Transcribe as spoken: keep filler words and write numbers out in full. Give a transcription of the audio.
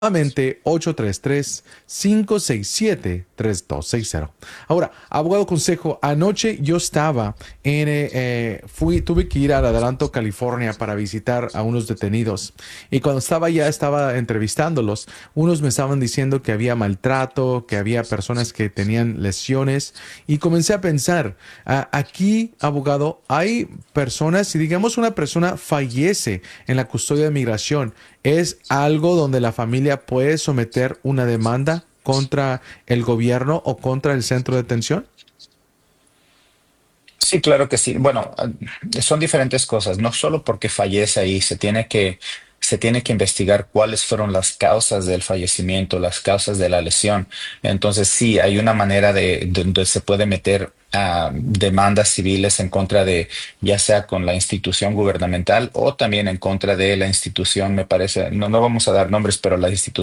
Nuevamente ocho tres tres, cinco seis siete, tres dos seis cero. Ahora, abogado consejo, anoche yo estaba en, eh, eh, fui, tuve que ir al Adelanto, California para visitar a unos detenidos. Y cuando estaba allá, estaba entrevistándolos. Unos me estaban diciendo que había maltrato, que había personas que tenían lesiones. Y comencé a pensar, ah, aquí, abogado, hay personas, si digamos una persona fallece en la custodia de migración, ¿es algo donde la familia puede someter una demanda contra el gobierno o contra el centro de detención? Sí, claro que sí. Bueno, eh, son diferentes cosas. No solo porque fallece ahí, se tiene que, se tiene que investigar cuáles fueron las causas del fallecimiento, las causas de la lesión. Entonces, sí, hay una manera de donde se puede meter ah, demandas civiles en contra de, ya sea con la institución gubernamental o también en contra de la institución, me parece. No, no vamos a dar nombres, pero la institución